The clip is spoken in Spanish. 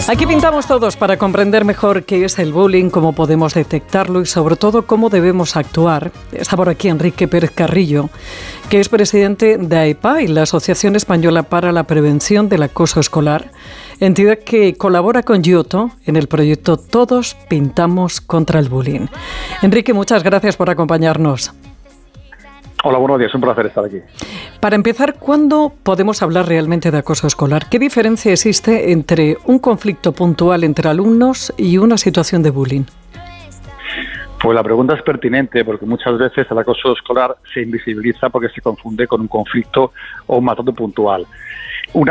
Aquí pintamos todos para comprender mejor qué es el bullying, cómo podemos detectarlo y sobre todo cómo debemos actuar. Está por aquí Enrique Pérez Carrillo, que es presidente de AEPAI, la Asociación Española para la Prevención del Acoso Escolar, entidad que colabora con Giotto en el proyecto Todos Pintamos contra el Bullying. Enrique, muchas gracias por acompañarnos. Hola, buenos días, un placer estar aquí. Para empezar, ¿cuándo podemos hablar realmente de acoso escolar? ¿Qué diferencia existe entre un conflicto puntual entre alumnos y una situación de bullying? Pues la pregunta es pertinente porque muchas veces el acoso escolar se invisibiliza porque se confunde con un conflicto o un maltrato puntual.